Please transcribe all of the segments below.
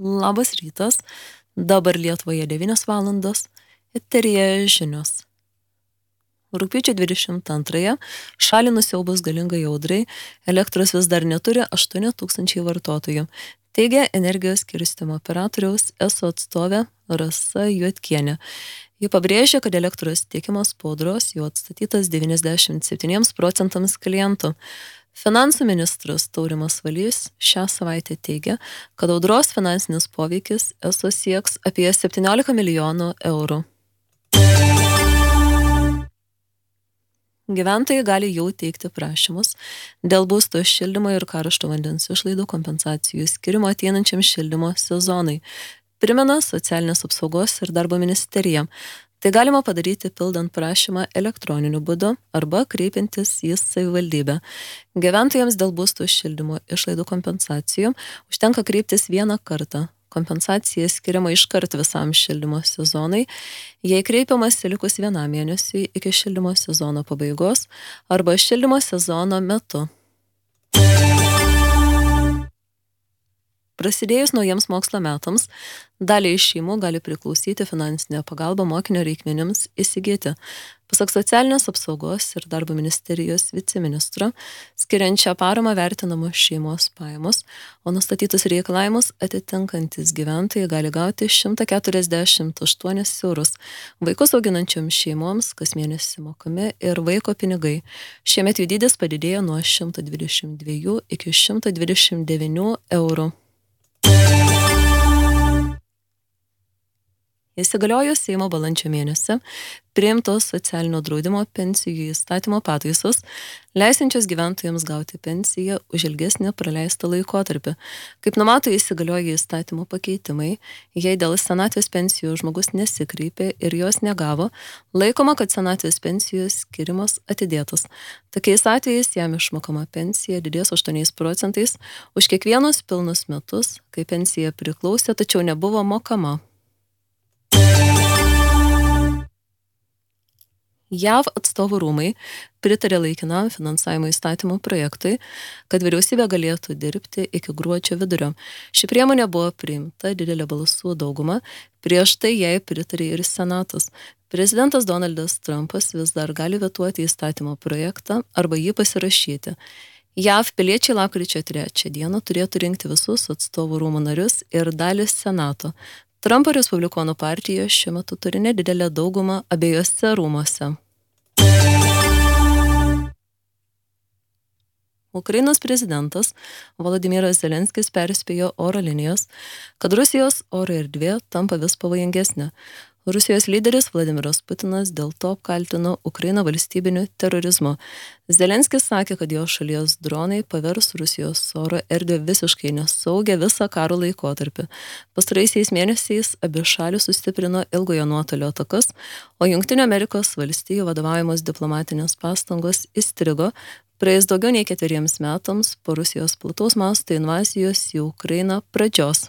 Labas rytas, dabar Lietuvoje 9 valandos, eteryje žinios. Rugpjūčio 22 šalį nusiaubus galingai audrai, elektros vis dar neturi 8 000 vartotojų, teigia energijos skirstymo operatoriaus ESO atstovė Rasa Juodkienė. Ji pabrėžė, kad elektros tiekimas po audros jau atstatytas 97% klientų. Finansų ministras Taurimas Valys šią savaitę teigia, kad audros finansinis poveikis ESO sieks apie 17 milijonų eurų. Gyventojai gali jau teikti prašymus dėl būsto šildymo ir karšto vandens išlaidų kompensacijų skirimo ateinančiam šildymo sezonui, primena Socialinės apsaugos ir darbo ministerija. Tai galima padaryti pildant prašymą elektroniniu būdu arba kreipiantis į savivaldybę. Gyventojams dėl būsto šildymo išlaidų kompensacijų užtenka kreiptis vieną kartą. Kompensacija skiriama iškart visam šildymo sezonui, jei kreipiamas likus vienam mėnesiui iki šildymo sezono pabaigos arba šildymo sezono metu. Prasidėjus naujiems mokslo metams, daliai šeimų gali priklausyti finansinė pagalba mokinio reikmenims įsigyti. Pasak Socialinės apsaugos ir darbo ministerijos viceministro, skiriančią paramą vertinamos šeimos pajamos, o nustatytus reikalavimus atitinkantis gyventojai gali gauti 148 eurus. Vaikus auginančioms šeimoms kas mėnesį mokami ir vaiko pinigai. Šiemet jų dydis padidėjo nuo 122 iki 129 eurų. Įsigaliojus Seimo balandžio mėnesį priimtos socialinio draudimo pensijų įstatymo pataisos, leisinčios gyventojams gauti pensiją už ilgesnį praleistą laikotarpį. Kaip numato įsigalioję įstatymo pakeitimai, jei dėl senatvės pensijų žmogus nesikreipė ir jos negavo, laikoma, kad senatvės pensijos skirimas atidėtas. Tokiais atvejais jam išmokama pensija didės 8% už kiekvienus pilnus metus, kai pensija priklausė, tačiau nebuvo mokama. JAV atstovų rūmai pritarė laikinam finansavimo įstatymo projektui, kad vyriausybė galėtų dirbti iki gruodžio vidurio. Ši priemonė buvo priimta didelė balsų dauguma, prieš tai jai pritarė ir Senatas. Prezidentas Donaldas Trumpas vis dar gali vetuoti įstatymo projektą arba jį pasirašyti. JAV piliečiai lapkričio 3 dieną turėtų rinkti visus atstovų rūmų narius ir dalį Senato. Trumpo Respublikonų partija šiuo metu turi nedidelę daugumą abiejose rūmuose. Ukrainos prezidentas Volodymyras Zelenskis perspėjo oro linijas, kad Rusijos oro erdvė tampa vis pavojingesnė. Rusijos lyderis Vladimiras Putinas dėl to apkaltino Ukrainą valstybiniu terorizmu. Zelenskis sakė, kad jo šalies dronai pavers Rusijos oro erdvę visiškai nesaugę visą karo laikotarpį. Pastaraisiais mėnesiais abi šalys sustiprino ilgojo nuotolio atakas, o Jungtinių Amerikos valstijų vadovaujamos diplomatinės pastangos įstrigo praėjus daugiau nei 4 metams po Rusijos plataus masto invazijos į Ukrainą pradžios.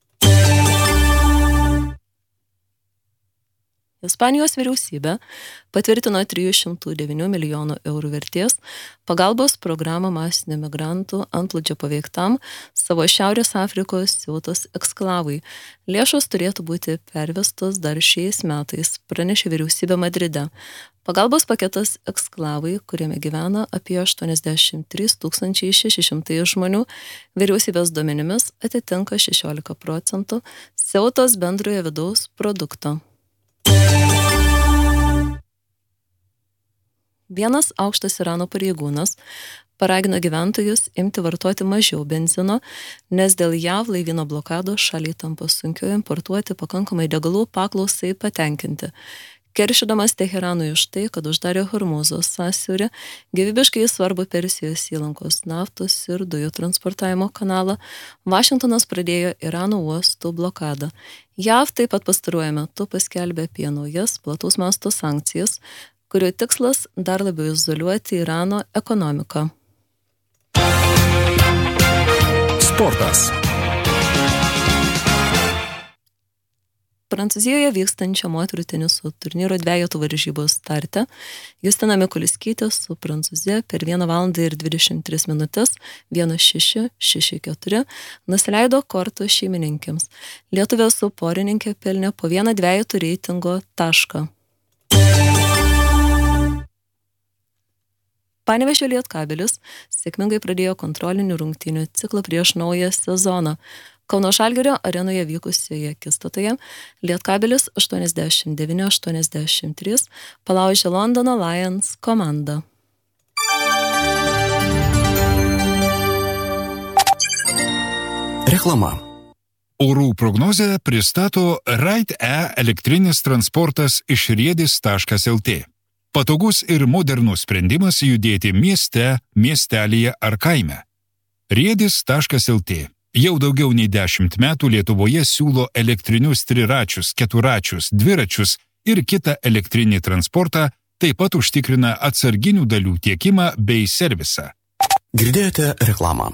Ispanijos vyriausybė patvirtino 309 milijonų eurų vertės pagalbos programą masinių migrantų antplūdžio paveiktam savo Šiaurės Afrikos Ceutos eksklavui. Lėšos turėtų būti pervestos dar šiais metais, pranešė vyriausybė Madride. Pagalbos paketas eksklavui, kuriame gyvena apie 83 600 žmonių, vyriausybės duomenimis atitinka 16% Ceutos bendrojo vidaus produkto. Vienas aukštas Irano pareigūnas paragino gyventojus imti vartoti mažiau benzino, nes dėl JAV laivyno blokados šaliai tampa sunkiau importuoti pakankamai degalų paklausai patenkinti. Keršydamas Teheranui už tai, kad uždarė Hormūzo sąsiaurį, gyvybiškai svarbu Persijos įlankos naftos ir dujų transportavimo kanalą, Vašingtonas pradėjo Irano uostų blokadą. JAV taip pat pastaruoju metu paskelbė apie naujas plataus masto sankcijas, kurių tikslas dar labiau izoliuoti Irano ekonomiką. Sportas. Prancūzijoje vykstančio moterų teniso turnyro dvejetų varžybos starte Justina Mikuliskytė su Prancūzija per 1 valandą ir 23 minutės 1:6, 6:4 nusileido kortų šeimininkėms. Lietuvė su porininkė pelnė po 1 dvejetų reitingo tašką. Panevėžio Lietkabelis sėkmingai pradėjo kontrolinių rungtynių ciklą prieš naują sezoną. Kauno Žalgirio arenoje vykusioje akistatoje Lietkabelis 89-83 palaužė Londono Lions komandą. Reklama. Orų prognozę pristato Ride-E elektrinis transportas iš riedis.lt. Patogus ir modernus sprendimas judėti mieste, miestelyje ar kaime. Riedis.lt. Jau daugiau nei 10 metų Lietuvoje siūlo elektrinius triračius, keturračius, dviračius ir kitą elektrinį transportą, taip pat užtikrina atsarginių dalių tiekimą bei servisą. Girdėjote reklamą.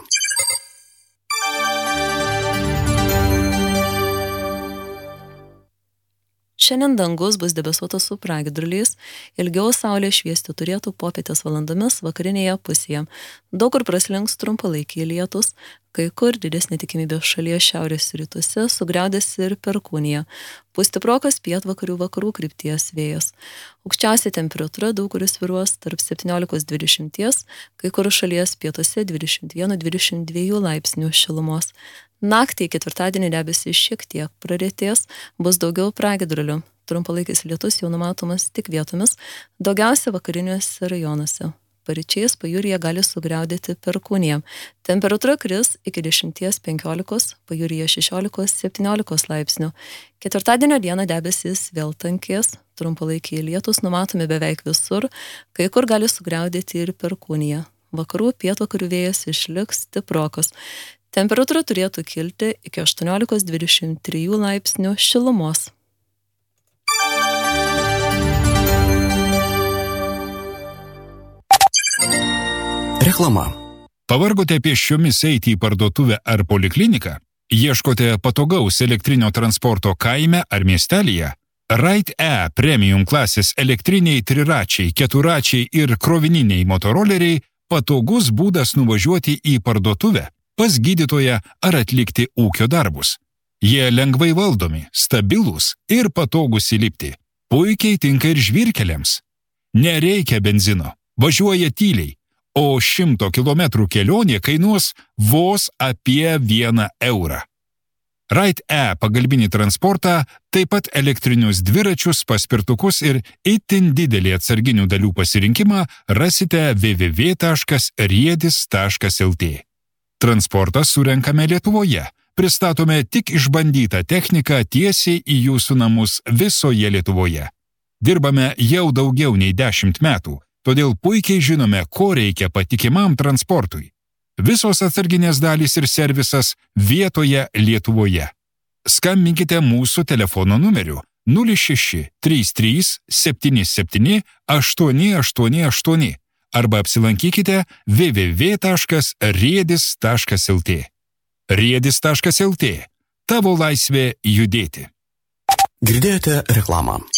Šiandien dangus bus debesuotas su pragiedruliais, ilgiau saulė šviesti turėtų popietės valandomis vakarinėje pusėje. Daug kur praslinks trumpalaikiai lietus, kai kur didesnė tikimybė šalies šiaurės rytuose sugriaudės ir perkūnija. Pūs stiprokas pietvakarių vakarų krypties vėjas. Aukščiausia temperatūra daug kur svyruos tarp 17-20, kai kur šalies pietuose 21-22 laipsnių šilumos. Naktį ketvirtadienį debesys šiek tiek praretės, bus daugiau pragiedrulių. Trumpalaikis lietus jau numatomas tik vietomis, daugiausia vakariniuose rajonuose. Paryčiais pajūryje gali sugriaudėti perkūnija. Temperatūra kris iki 10-15, pajūryje 16-17 laipsnių. Ketvirtadienio dieną debesys vėl tankės, trumpalaikiai lietus numatomi beveik visur, kai kur gali sugriaudėti ir perkūnija. Vakarų pietvakarių vėjas išliks stiprokas. Temperatūra turėtų kilti iki 18-23 laipsnių šilumos. Reklama. Pavargote pėsčiomis eiti į parduotuvę ar polikliniką? Ieškote patogaus elektrinio transporto kaime ar miestelyje? Ride-E premium klasės elektriniai triračiai, keturračiai ir krovininiai motoroleriai patogus būdas nuvažiuoti į parduotuvę, pas gydytoją ar atlikti ūkio darbus. Jie lengvai valdomi, stabilūs ir patogus įlipti. Puikiai tinka ir žvyrkeliams. Nereikia benzino, važiuoja tyliai, o 100 km kelionė kainuos vos apie 1 eurą. Ride-E pagalbinį transportą, taip pat elektrinius dviračius, paspirtukus ir itin didelį atsarginių dalių pasirinkimą rasite www.riedis.lt. Transportą surenkame Lietuvoje. Pristatome tik išbandytą techniką tiesiai į jūsų namus visoje Lietuvoje. Dirbame jau daugiau nei 10 metų, todėl puikiai žinome, ko reikia patikimam transportui. Visos atsarginės dalys ir servisas vietoje Lietuvoje. Skambinkite mūsų telefono numeriu 06 33 77 888 arba apsilankykite www.riedis.lt. Riedis.lt. Tavo laisvė judėti. Girdėjote reklamą.